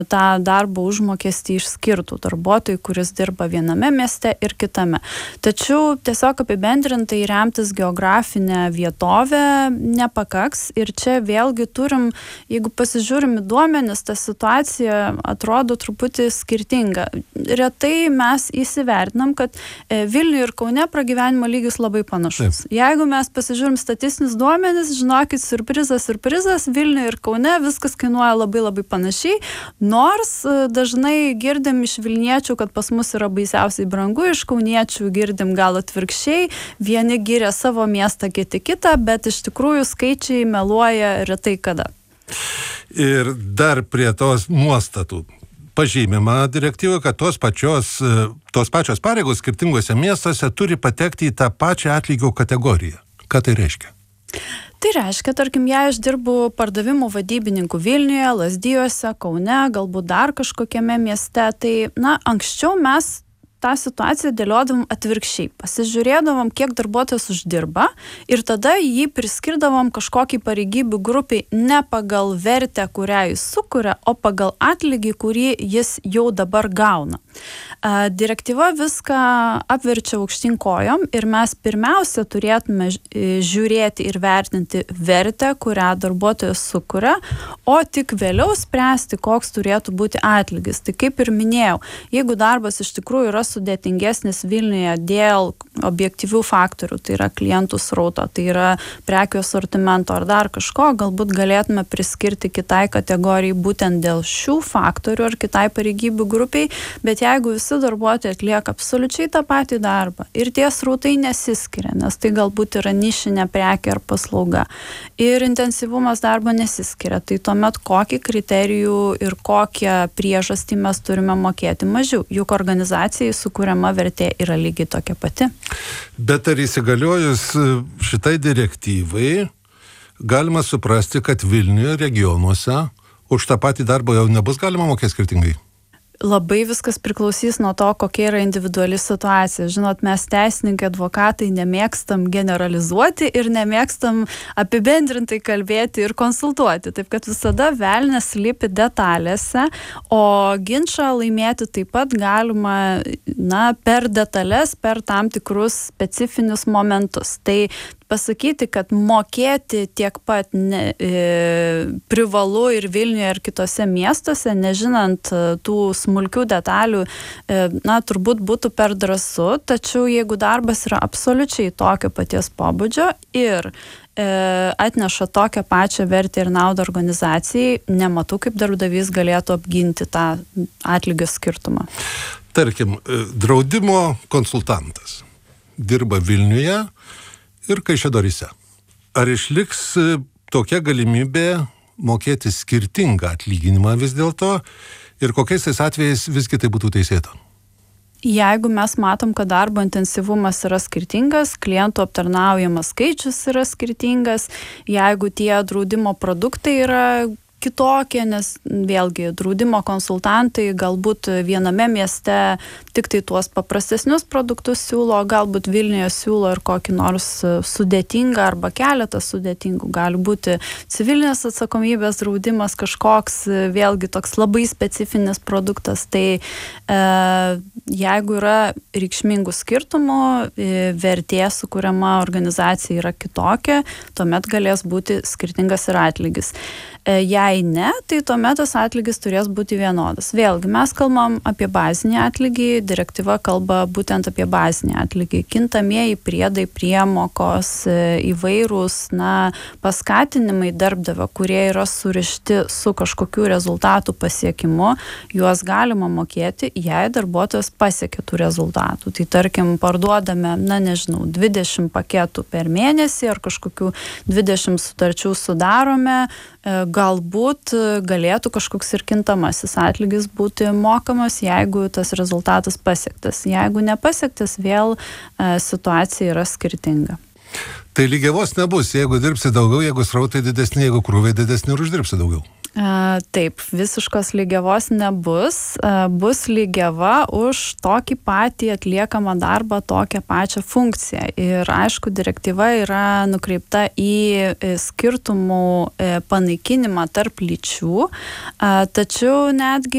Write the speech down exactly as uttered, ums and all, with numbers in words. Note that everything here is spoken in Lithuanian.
tą darbo užmokestį išskirtų darbuotojui, kuris dirba viename mieste ir kitame. Tačiau tiesiog apibendrintai remtis geografinę vietovę nepakaks ir čia vėlgi turim, jeigu pasižiūrim į duomenis, ta situacija atrodo truputį skirtinga. Retai mes įsivertinam, kad Vilniuje ir Kaune pragyvenimo lygis labai panašus. Taip. Jeigu mes pasižiūrim statistinius duomenis, žinokit, surprizas, surprizas, Vilniuje ir Kaune viskas kainuoja labai labai panašiai. Nors dažnai girdim iš vilniečių, kad pas mus yra baisiausiai brangu, iš kauniečių girdim gal atvirkščiai, vieni giria savo miestą, kiti kitą, bet iš tikrųjų skaičiai meluoja retai kada. Ir dar prie tos nuostatų. Pažymima direktyvoje, kad tos, pačios, tos pačios pareigos skirtingose miestuose turi patekti į tą pačią atlygio kategoriją. Ką tai reiškia? Tai reiškia, tarkim, jei aš dirbu pardavimų vadybininkų Vilniuje, Lazdijuose, Kaune, galbūt dar kažkokiame mieste, tai, na, anksčiau mes tą situaciją dėliodavom atvirkščiai. Pasižiūrėdavom, kiek darbuotojas uždirba ir tada jį priskirdavom kažkokį pareigybių grupiai ne pagal vertę, kurią jis sukuria, o pagal atlygį, kurį jis jau dabar gauna. Direktyva viską apverčia aukštyn kojom ir mes pirmiausia turėtume žiūrėti ir vertinti vertę, kurią darbuotojas sukuria, o tik vėliau spręsti, koks turėtų būti atlygis. Tai kaip ir minėjau, jeigu darbas iš tikrųjų yra sudėtingesnis Vilniuje dėl objektyvių faktorių, tai yra klientų srauto, tai yra prekių asortimento ar dar kažko, galbūt galėtume priskirti kitai kategorijai būtent dėl šių faktorių ar kitai pareigybių grupiai, bet jeigu visi darbuotojai atlieka absoliučiai tą patį darbą ir tie srautai nesiskiria, nes tai galbūt yra nišinė prekė ar paslauga ir intensyvumas darbo nesiskiria, tai tuomet kokį kriterijų ir kokią priežastį mes turime mokėti mažiau, juk organizacijai sukuriama vertė yra lygiai tokia pati. Bet ar įsigaliojus šitai direktyvai galima suprasti, kad Vilniuje regionuose už tą patį darbą jau nebus galima mokėti skirtingai? Labai viskas priklausys nuo to, kokia yra individuali situacija. Žinot, mes teisininkai, advokatai nemėgstam generalizuoti ir nemėgstam apibendrintai kalbėti ir konsultuoti. Taip kad visada velnias slypi detalėse, o ginčą laimėti taip pat galima, na, per detalės, per tam tikrus specifinius momentus. Tai pasakyti, kad mokėti tiek pat ne, e, privalu ir Vilniuje ir kitose miestuose, nežinant tų smulkių detalių, e, na, turbūt būtų per drąsu, tačiau jeigu darbas yra absoliučiai tokio paties pobūdžio ir e, atneša tokią pačią vertę ir naudą organizacijai, nematau, kaip darbdavys galėtų apginti tą atlygio skirtumą. Tarkim, draudimo konsultantas dirba Vilniuje ir Kaišiadoryse. Ar išliks tokia galimybė mokėti skirtingą atlyginimą vis dėlto ir kokiais tais atvejais visgi tai būtų teisėta? Jeigu mes matom, kad darbo intensyvumas yra skirtingas, klientų aptarnaujamas skaičius yra skirtingas, jeigu tie draudimo produktai yra kitokie, nes vėlgi draudimo konsultantai galbūt viename mieste tik tai tuos paprastesnius produktus siūlo, galbūt Vilniuje siūlo ir kokį nors sudėtingą arba keletą sudėtingų. Gali būti civilinės atsakomybės draudimas kažkoks, vėlgi toks labai specifinis produktas. Tai e, jeigu yra reikšmingų skirtumų, vertė sukuriama organizacija yra kitokia, tuomet galės būti skirtingas ir atlygis. Jei ne, tai tuomet tas atlygis turės būti vienodas. Vėlgi, mes kalbam apie bazinį atlygį, direktyva kalba būtent apie bazinį atlygį. Kintamieji priedai, priemokos, įvairūs, na, paskatinimai darbdavio, kurie yra surišti su kažkokiu rezultatų pasiekimu, juos galima mokėti, jei darbuotojas pasiekia tų rezultatų. Tai tarkim, parduodame, na, nežinau, dvidešimt paketų per mėnesį ar kažkokių dvidešimt sutarčių sudarome, galbūt galėtų kažkoks ir kintamasis atlygis būti mokamas, jeigu tas rezultatas pasiektas. Jeigu nepasiektas, vėl e, situacija yra skirtinga. Tai lygiavos nebus, jeigu dirbsi daugiau, jeigu srautai didesni, jeigu krūviai didesni ir uždirbsi daugiau. Taip, visiškos lygiavos nebus, bus lygiava už tokį patį atliekamą darbą, tokią pačią funkciją. Ir aišku, direktyva yra nukreipta į skirtumų panaikinimą tarp lyčių, tačiau netgi